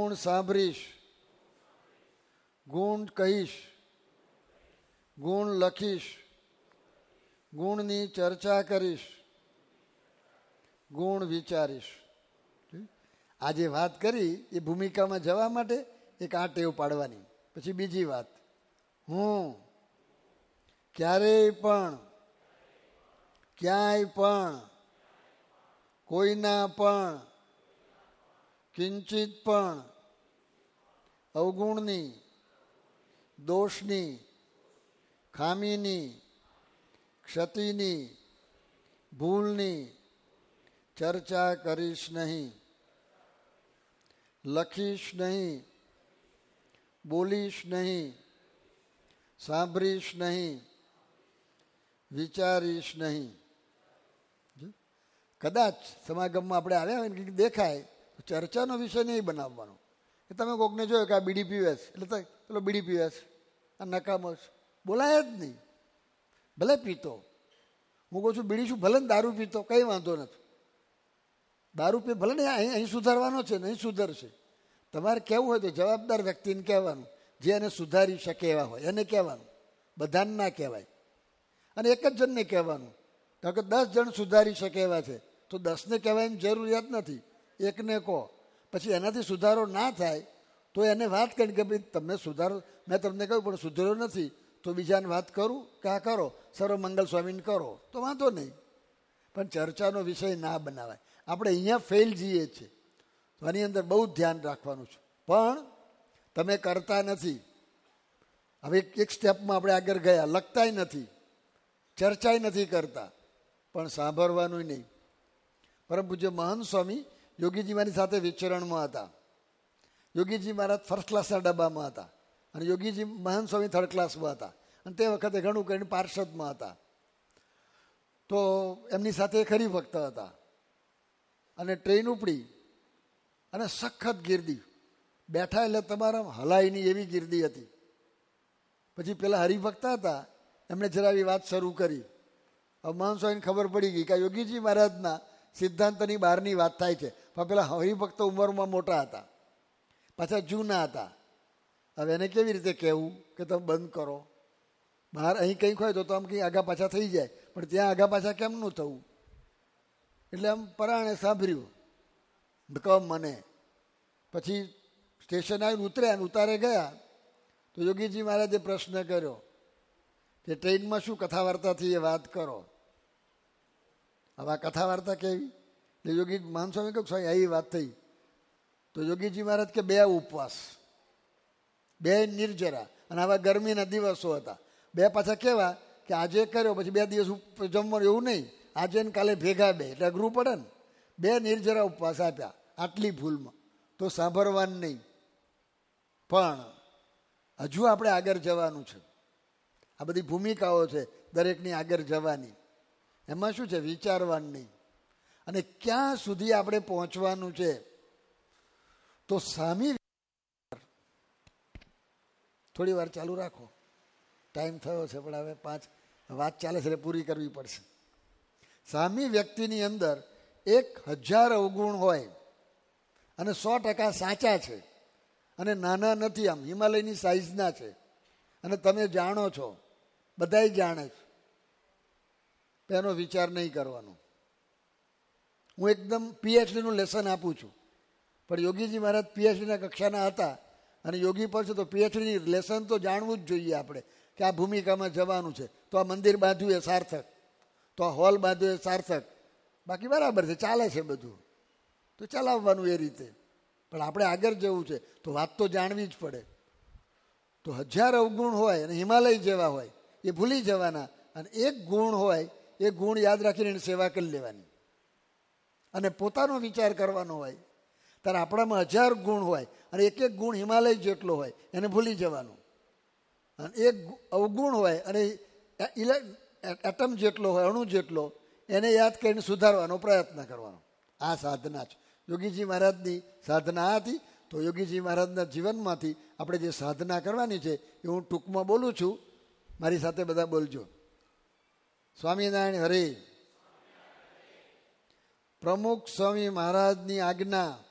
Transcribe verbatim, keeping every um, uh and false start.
ગુણ સાંભળીશ, ગુણ કહીશ, ગુણ લખીશ, ગુણની ચર્ચા કરીશ, ગુણ વિચારીશ. આ જે વાત કરી એ ભૂમિકામાં જવા માટે એક આ ટેવ પાડવાની. પછી બીજી વાત, હું ક્યારેય પણ ક્યાંય પણ કોઈના પણ કિંચિત પણ અવગુણની, દોષની, ખામીની, ક્ષતિની, ભૂલની ચર્ચા કરીશ નહીં, લખીશ નહીં, બોલીશ નહીં, સાંભળીશ નહીં, વિચારીશ નહીં. કદાચ સમાગમમાં આપણે આવ્યા હોય ને કંઈક દેખાય તો ચર્ચાનો વિષય નહીં બનાવવાનો. કે તમે કોકને જોયો કે આ બીડી પીવેસ એટલે પેલો બીડી પીવેસ, આ નકામો છે, બોલાય જ નહીં. ભલે પીતો, હું કહું છું બીડી શું, ભલે ને દારૂ પીતો, કંઈ વાંધો નથી. દારૂ પી ભલે ને અહીં અહીં સુધારવાનો છે ને અહીં સુધરશે. તમારે કહેવું હોય તો જવાબદાર વ્યક્તિને કહેવાનું, જે એને સુધારી શકે એવા હોય એને કહેવાનું, બધાને ના કહેવાય. અને એક જ જણને કહેવાનું, કારણ કે દસ જણ સુધારી શકે એવા છે તો દસને કહેવાની જરૂરિયાત નથી, એકને કહો. પછી એનાથી સુધારો ના થાય તો એને વાત કરી કે ભાઈ તમે સુધારો, મેં તમને કહ્યું પણ સુધારો નથી તો બીજાને વાત કરું કે આ કરો, સર્વમંગલ સ્વામીને કરો તો વાંધો નહીં. પણ ચર્ચાનો વિષય ના બનાવાય. આપણે અહીંયા ફેલ જઈએ છીએ તો આની અંદર બહુ ધ્યાન રાખવાનું છે. પણ તમે કરતા નથી. હવે એક સ્ટેપમાં આપણે આગળ ગયા, લખતાય નથી, ચર્ચાય નથી કરતા, પણ સાંભળવાનું નહીં. પરમ પૂજ્ય મહંત સ્વામી યોગીજી મારી સાથે વિચરણમાં હતા. યોગીજી મહારાજ ફર્સ્ટ ક્લાસના ડબ્બામાં હતા અને યોગીજી મહંત સ્વામી થર્ડ ક્લાસમાં હતા. અને તે વખતે ઘણું કરીને પાર્ષદમાં હતા. તો એમની સાથે ખરી ભક્ત હતા. અને ટ્રેન ઉપડી અને સખત ગીર્દી, બેઠા એટલે તમારા હલાય નહીં એવી ગીર્દી હતી. પછી પેલા હરિભક્ત હતા એમણે જરા એવી વાત શરૂ કરી. હવે મહંત સ્વામીને ખબર પડી ગઈ કે યોગીજી મહારાજના સિદ્ધાંતની બહારની વાત થાય છે. પણ પેલા હરિભક્તો ઉંમરમાં મોટા હતા, પાછા જૂના હતા. હવે એને કેવી રીતે કહેવું કે તમે બંધ કરો? બહાર અહીં કંઈક હોય તો આમ કંઈ આગા પાછા થઈ જાય, પણ ત્યાં આગા પાછા કેમનું થવું? એટલે આમ પરાણે સાંભળ્યું કમ મને. પછી સ્ટેશન આવીને ઉતર્યા અને ઉતારે ગયા તો યોગીજી મહારાજે પ્રશ્ન કર્યો કે ટ્રેનમાં શું કથા વાર્તાથી એ વાત કરો. હવે આ કથા વાર્તા કેવી? એટલે યોગી મહંત સ્વામી કહ્યું સ્વામી આવી વાત થઈ. તો યોગીજી મહારાજ કે બે ઉપવાસ, બે નિર્જરા, અને આવા ગરમીના દિવસો હતા. બે પાછા કેવા કે આજે કર્યો પછી બે દિવસ જમવાનું, એવું નહીં આજે ને કાલે ભેગા બે, એટલે અઘરું પડે ને. બે નિર્જરા ઉપવાસ આપ્યા આટલી ભૂલમાં, તો સાંભળવાનું નહીં. પણ હજુ આપણે આગળ જવાનું છે. આ બધી ભૂમિકાઓ છે દરેકની આગળ જવાની. એમાં શું છે? વિચારવાનું નહીં. અને ક્યાં સુધી આપણે પહોંચવાનું છે? તો સામી, થોડી વાર ચાલુ રાખો, ટાઈમ થયો છે પણ હવે પાંચ વાત ચાલે છે એટલે પૂરી કરવી પડશે. સામી વ્યક્તિની અંદર એક હજાર અવગુણ હોય અને સો ટકા સાચા છે અને નાના નથી, આમ હિમાલયની સાઈઝના છે અને તમે જાણો છો, બધાય જાણે છે, એનો વિચાર નહીં કરવાનો. હું એકદમ પીએચડીનું લેસન આપું છું, પણ યોગીજી મહારાજ પીએચડીના કક્ષાના હતા અને યોગી પર છે તો પીએચડી લેસન તો જાણવું જ જોઈએ આપણે કે આ ભૂમિકામાં જવાનું છે. તો આ મંદિર બાંધ્યું એ સાર્થક, તો આ હોલ બાંધ્યું એ સાર્થક. બાકી બરાબર છે, ચાલે છે બધું, તો ચલાવવાનું એ રીતે. પણ આપણે આગળ જવું છે તો વાત તો જાણવી જ પડે. તો હજાર અવગુણ હોય અને હિમાલય જેવા હોય એ ભૂલી જવાના, અને એક ગુણ હોય એ ગુણ યાદ રાખીને એની સેવા કરી લેવાની અને પોતાનો વિચાર કરવાનો હોય. ત્યારે આપણામાં હજાર ગુણ હોય અને એક એક ગુણ હિમાલય જેટલો હોય એને ભૂલી જવાનું. અને એક અવગુણ હોય અને એટમ જેટલો હોય, અણુ જેટલો, એને યાદ કરીને સુધારવાનો પ્રયત્ન કરવાનો. આ સાધના છે. યોગીજી મહારાજની સાધના આ હતી. તો યોગીજી મહારાજના જીવનમાંથી આપણે જે સાધના કરવાની છે એ હું ટૂંકમાં બોલું છું. મારી સાથે બધા બોલજો. સ્વામિનારાયણ હરે. પ્રમુખ સ્વામી મહારાજની આજ્ઞા